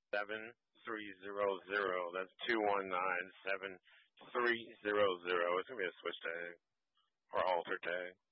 7300. That's 219-7300. It's gonna be a switch tag or alter tag.